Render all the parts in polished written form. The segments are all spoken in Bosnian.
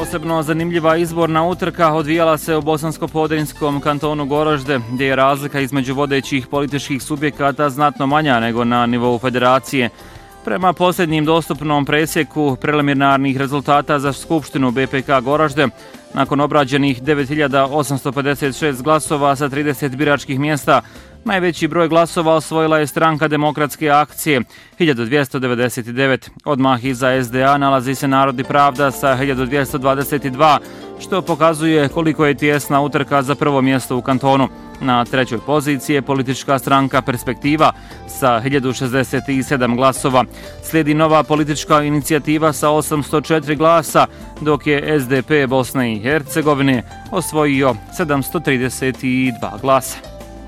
Posebno zanimljiva izborna utrka odvijala se u bosansko-podrinjskom kantonu Goražde, gdje je razlika između vodećih političkih subjekata znatno manja nego na nivou federacije. Prema posljednjim dostupnom presjeku preliminarnih rezultata za Skupštinu BPK Goražde, nakon obrađenih 9856 glasova sa 30 biračkih mjesta, najveći broj glasova osvojila je Stranka demokratske akcije, 1299. Odmah iza SDA nalazi se Narod i pravda sa 1222, što pokazuje koliko je tijesna utrka za prvo mjesto u kantonu. Na trećoj poziciji je politička stranka Perspektiva sa 1067 glasova. Slijedi Nova politička inicijativa sa 804 glasa, dok je SDP Bosne i Hercegovine osvojio 732 glasa.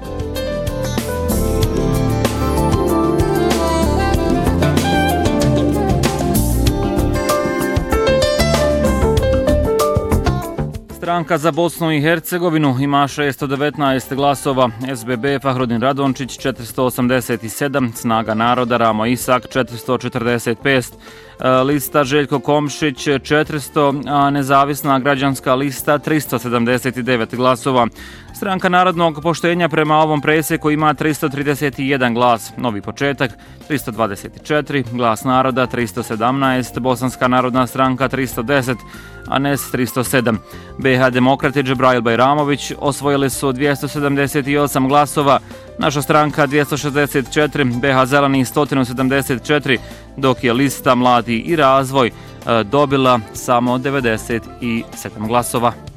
Stranka za Bosnu i Hercegovinu ima 619 glasova, SBB Fahrudin Radončić 487, Snaga naroda Ramo Isak 445, lista Željko Komšić 400, a nezavisna građanska lista 379 glasova. Stranka narodnog poštenja prema ovom presjeku ima 331 glas, Novi početak 324, Glas naroda 317, Bosanska narodna stranka 310, ANES 307. BH Demokrati Džebrail Bajramović osvojili su 278 glasova, Naša stranka 264, BH Zeleni 174, dok je lista Mladi i razvoj dobila samo 97 glasova.